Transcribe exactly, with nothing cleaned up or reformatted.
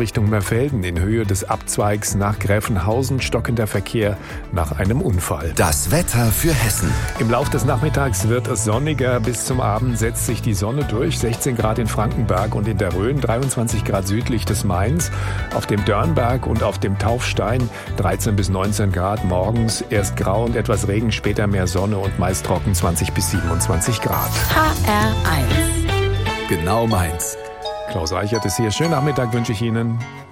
Richtung Merfelden in Höhe des Abzweigs nach Gräfenhausen stockender Verkehr nach einem Unfall. Das Wetter für Hessen. Im Lauf des Nachmittags wird es sonniger. Bis zum Abend setzt sich die Sonne durch. sechzehn Grad in Frankenberg und in der Rhön, dreiundzwanzig Grad südlich des Mains. Auf dem Dörnberg und auf dem Taufstein dreizehn bis neunzehn Grad. Morgens erst grau und etwas Regen, später mehr Sonne und meist trocken zwanzig bis siebenundzwanzig Grad. H R eins. Genau meins. Klaus Reichert ist hier. Schönen Nachmittag wünsche ich Ihnen.